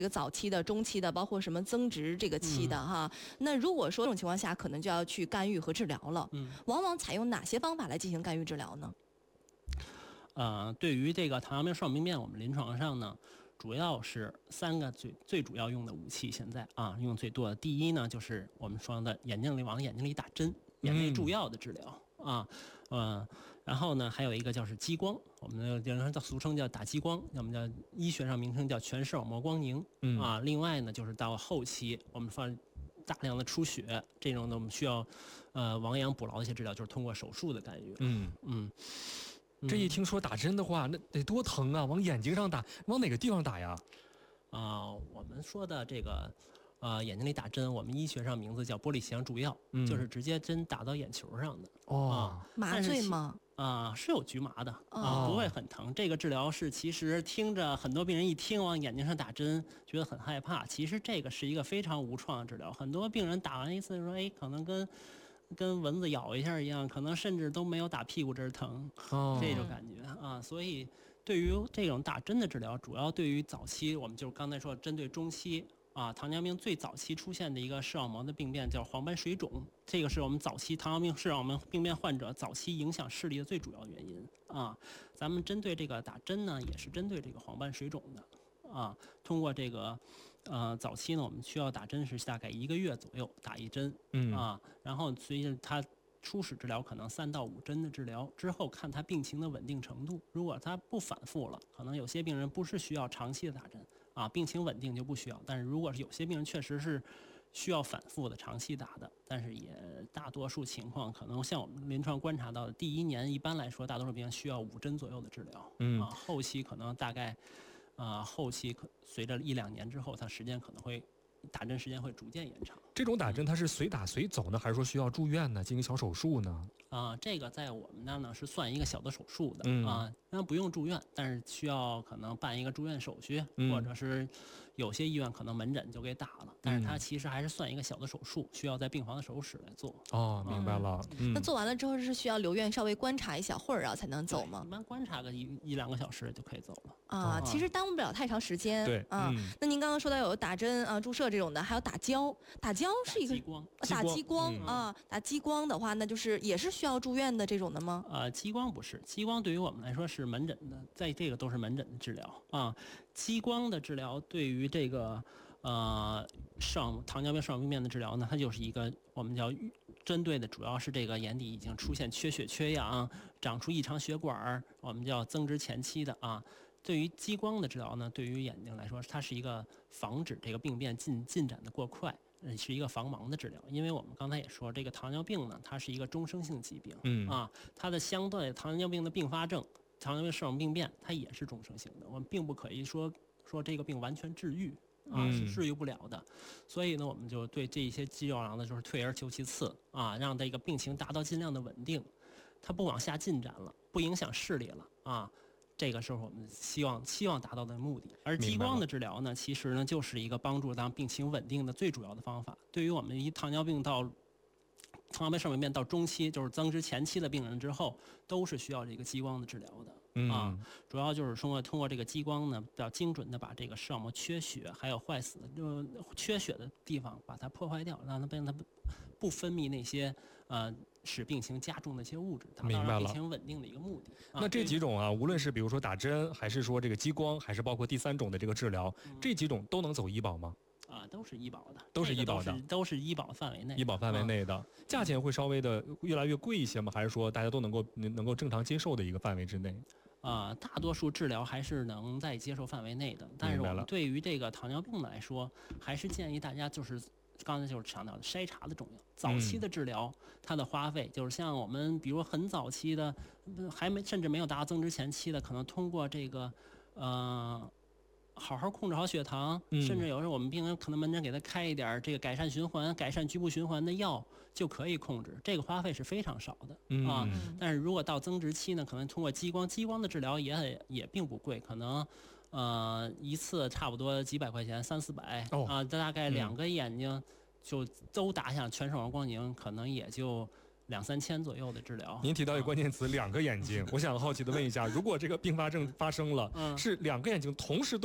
这个早期的、中期的，包括什么增殖这个期的哈。那如果说这种情况下，可能就要去干预和治疗了。往往采用哪些方法来进行干预治疗呢？ 对于这个糖尿病视网病变，我们临床上呢，主要是3个最主要用的武器。现在用最多的，第一呢，就是我们说的往眼睛里打针，眼内注药的治疗。然后呢，还有一个就是激光，我们的俗称叫打激光，我们叫医学上名称叫全视网膜光凝。另外呢，就是到后期我们放大量的出血，这种呢我们需要亡羊补牢的一些治疗，就是通过手术的干预。 这一听说打针的话，那得多疼啊！往眼睛上打，往哪个地方打呀？ 我们说的这个眼睛里打针，我们医学上名字叫玻璃细囊注药，就是直接针打到眼球上的。 麻醉吗？ 是有局麻的不会很疼。这个治疗是其实听着很多病人一听往眼睛上打针，觉得很害怕。其实这个是一个非常无创的治疗，很多病人打完一次说，可能跟蚊子咬一下一样，可能甚至都没有打屁股这儿疼，这种感觉所以对于这种打针的治疗，主要对于早期，我们就是刚才说针对中期糖尿病最早期出现的一个视网膜的病变叫黄斑水肿，这个是我们早期糖尿病视网膜病变患者早期影响视力的最主要原因咱们针对这个打针呢，也是针对这个黄斑水肿的。通过这个早期呢，我们需要打针是大概1个月左右打一针，然后随着它初始治疗可能3到5针的治疗之后，看他病情的稳定程度。如果他不反复了，可能有些病人不是需要长期的打针病情稳定就不需要。但是如果是有些病人确实是需要反复的长期打的，但是也大多数情况可能像我们临床观察到的，第1年一般来说大多数病人需要5针左右的治疗，后期可能大概后期随着1-2年之后，它时间可能会打针时间会逐渐延长。 这种打针它是随打随走呢，还是说需要住院呢，进行小手术呢？ 这个在我们那呢是算一个小的手术的那不用住院，但是需要可能办一个住院手续，或者是有些医院可能门诊就给打了，但是它其实还是算一个小的手术，需要在病房的手术室来做。 明白了。 那做完了之后是需要留院稍微观察一小会儿才能走吗？ 一般观察个1-2个小时就可以走了其实耽误不了太长时间。 对那您刚刚说到有打针注射这种的，还有打胶，打胶是一个打激光打激光的话，那就是也是需要住院的这种的吗？ 激光不是，激光对于我们来说是门诊的，在这个都是门诊的治疗激光的治疗对于这个糖尿病视网膜病变的治疗呢，它就是一个我们叫针对的，主要是这个眼底已经出现缺血缺氧，长出异常血管，我们叫增殖前期的对于激光的治疗呢，对于眼睛来说，它是一个防止这个病变进展的过快，是一个防盲的治疗。因为我们刚才也说，这个糖尿病呢，它是一个终生性疾病，它的相对糖尿病的并发症，糖尿病视网膜病变，它也是终生性的，我们并不可以说这个病完全治愈是治愈不了的。所以呢，我们就对这一些肌肉呢，就是退而求其次让这个病情达到尽量的稳定，它不往下进展了，不影响视力了这个是我们希望达到的目的。而激光的治疗呢，其实呢就是一个帮助当病情稳定的最主要的方法。对于我们糖尿病视网膜病变到中期，就是增殖前期的病人之后，都是需要这个激光的治疗的主要就是说通过这个激光呢，比较精准的把这个视网膜缺血还有坏死的缺血的地方把它破坏掉，让它不分泌那些使病情加重的一些物质，达到让病情稳定的一个目的。 那这几种无论是比如说打针，还是说这个激光，还是包括第3种的这个治疗，这几种都能走医保吗？ 都是医保的， 都是医保的， 都是医保范围内， 医保范围内的。价钱会稍微的越来越贵一些吗？还是说大家都能够正常接受的一个范围之内？ 大多数治疗还是能在接受范围内的，但是我们对于这个糖尿病来说，还是建议大家就是刚才就是强调的筛查的重要。早期的治疗，它的花费就是像我们比如很早期的，甚至没有达到增殖前期的，可能通过这个好好控制好血糖，甚至有时候我们病人可能门诊给他开一点这个改善局部循环的药就可以控制，这个花费是非常少的但是如果到增殖期呢，可能通过激光的治疗也并不贵，可能一次差不多几百块钱，300-400大概2个眼睛就都打响全视网膜光凝，可能也就2-3千左右的治疗。 您提到一个关键词，2个眼睛，我想好奇的问一下，如果这个并发症发生了，是2个眼睛同时